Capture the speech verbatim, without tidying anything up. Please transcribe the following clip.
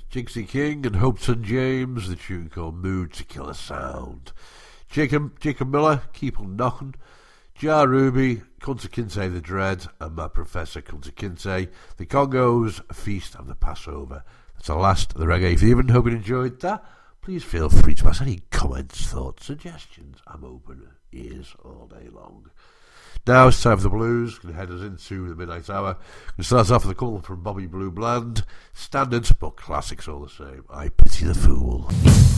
Jinxie King and Hopeton James, the tune called Mood to Kill a Sound. Jacob, Jacob Miller, Keep on Knockin'. Jar Ruby, Kunta Kinte the Dread, and my Professor Kunta Kinte, the Congos, Feast of the Passover. That's the last of the Reggae Fever. Hope you enjoyed that. Please feel free to pass any comments, thoughts, suggestions. I'm open ears all day long. Now it's time for the blues. Going to head us into the midnight hour. Going to start off with a call from Bobby Blue Bland. Standards, but classics all the same. I Pity the Fool.